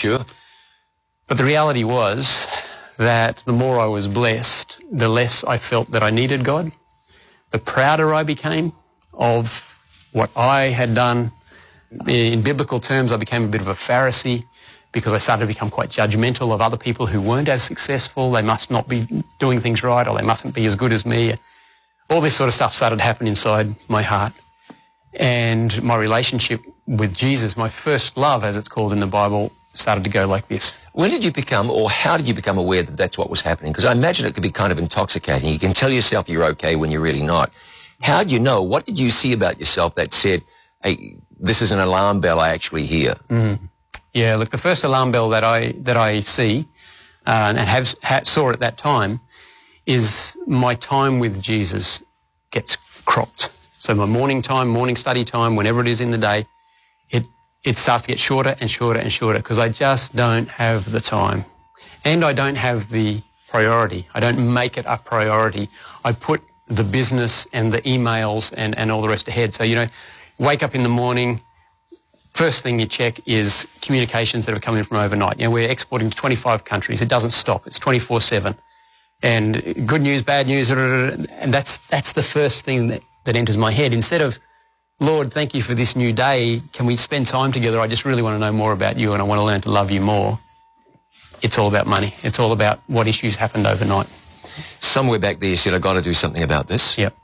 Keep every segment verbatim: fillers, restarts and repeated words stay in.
Sure. But the reality was that the more I was blessed, the less I felt that I needed God. The prouder I became of what I had done. In biblical terms, I became a bit of a Pharisee because I started to become quite judgmental of other people who weren't as successful. They must not be doing things right, or they mustn't be as good as me. All this sort of stuff started to happen inside my heart. And my relationship with Jesus, my first love, as it's called in the Bible, started to go like this. When did you become, or how did you become aware that that's what was happening? Because I imagine it could be kind of intoxicating. You can tell yourself you're okay when you're really not. How did you know? What did you see about yourself that said, hey, this is an alarm bell I actually hear? Mm. Yeah, look, the first alarm bell that I that I see uh, and have ha, saw at that time is my time with Jesus gets cropped. So my morning time, morning study time, whenever it is in the day, it it starts to get shorter and shorter and shorter because I just don't have the time. And I don't have the priority. I don't make it a priority. I put the business and the emails and, and all the rest ahead. So, you know, wake up in the morning, first thing you check is communications that have come in from overnight. You know, we're exporting to twenty-five countries. It doesn't stop. It's twenty-four seven. And good news, bad news, and that's that's the first thing that, that enters my head. Instead of, Lord, thank you for this new day, can we spend time together? I just really want to know more about you and I want to learn to love you more. It's all about money. It's all about what issues happened overnight. Somewhere back there you said, I've got to do something about this. Yep.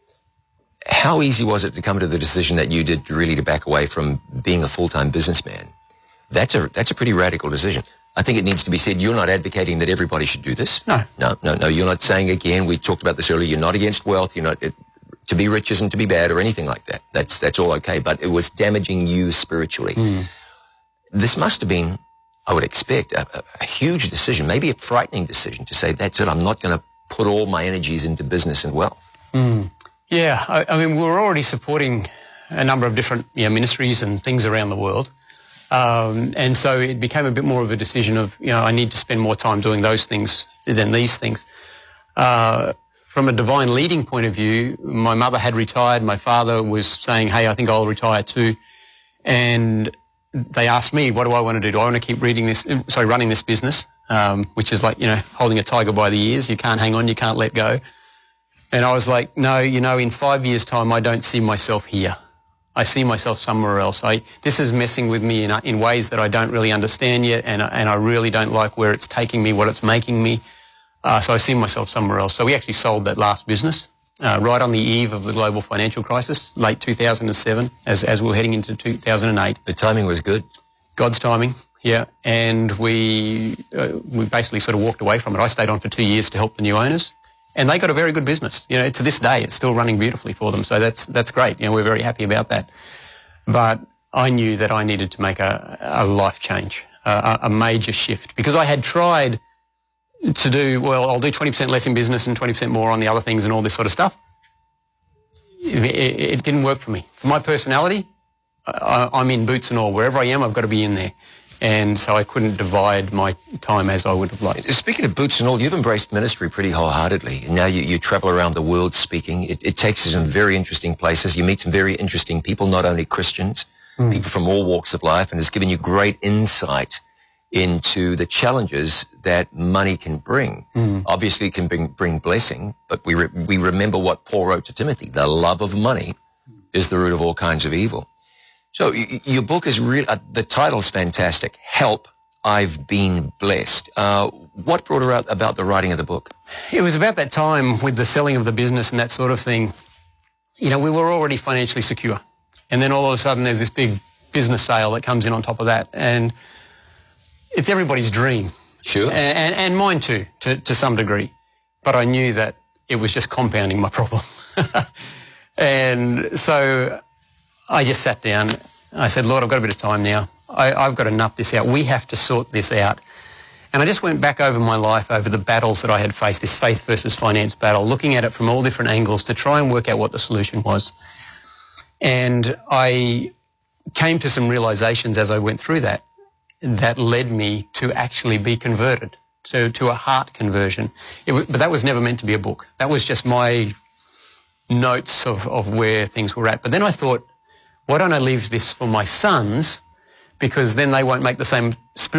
How easy was it to come to the decision that you did really to back away from being a full-time businessman? That's a that's a pretty radical decision. I think it needs to be said, you're not advocating that everybody should do this. No. No, no, no. You're not saying, again, we talked about this earlier, you're not against wealth. You're not, it, to be rich isn't to be bad or anything like that. That's that's all okay. But it was damaging you spiritually. Mm. This must have been, I would expect, a, a, a huge decision, maybe a frightening decision to say, that's it, I'm not going to put all my energies into business and wealth. Mm. Yeah, I, I mean, we were already supporting a number of different you know, ministries and things around the world. Um, and so it became a bit more of a decision of, you know, I need to spend more time doing those things than these things. Uh, from a divine leading point of view, my mother had retired. My father was saying, hey, I think I'll retire too. And they asked me, what do I want to do? Do I want to keep reading this, sorry, running this business, um, which is like, you know, holding a tiger by the ears. You can't hang on, you can't let go. And I was like, no, you know, in five years' time, I don't see myself here. I see myself somewhere else. I, this is messing with me in, in ways that I don't really understand yet, and, and I really don't like where it's taking me, what it's making me. Uh, so I see myself somewhere else. So we actually sold that last business uh, right on the eve of the global financial crisis, late two thousand seven, as, as we were heading into two thousand eight. The timing was good. God's timing, yeah. And we, uh, we basically sort of walked away from it. I stayed on for two years to help the new owners. And they got a very good business. You know, to this day, it's still running beautifully for them. So that's that's great. You know, we're very happy about that. But I knew that I needed to make a, a life change, a, a major shift, because I had tried to do, well, I'll do twenty percent less in business and twenty percent more on the other things and all this sort of stuff. It, it, it didn't work for me. For my personality, I, I'm in boots and all. Wherever I am, I've got to be in there. And so I couldn't divide my time as I would have liked. Speaking of boots and all, you've embraced ministry pretty wholeheartedly. Now you, you travel around the world speaking. It, it takes you to some very interesting places. You meet some very interesting people, not only Christians, mm. people from all walks of life, and has given you great insight into the challenges that money can bring. Mm. Obviously it can bring, bring blessing, but we, re, we remember what Paul wrote to Timothy. The love of money is the root of all kinds of evil. So your book is really, uh, the title's fantastic. Help, I've Been Blessed. Uh, what brought about, about the writing of the book? It was about that time with the selling of the business and that sort of thing. You know, we were already financially secure. And then all of a sudden there's this big business sale that comes in on top of that. And it's everybody's dream. Sure. And, and, and mine too, to, to some degree. But I knew that it was just compounding my problem. And so I just sat down. I said, Lord, I've got a bit of time now. I, I've got to nut this out. We have to sort this out. And I just went back over my life, over the battles that I had faced, this faith versus finance battle, looking at it from all different angles to try and work out what the solution was. And I came to some realizations as I went through that, that led me to actually be converted, to, to a heart conversion. It was, but that was never meant to be a book. That was just my notes of, of where things were at. But then I thought, why don't I leave this for my sons, because then they won't make the same spiritual